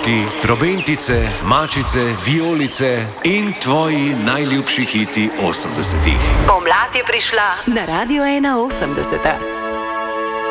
Krožki, trobentice, mačice, vijolice in tvoji najljubši hiti 80-ih. Pomlad je prišla na Radio 81.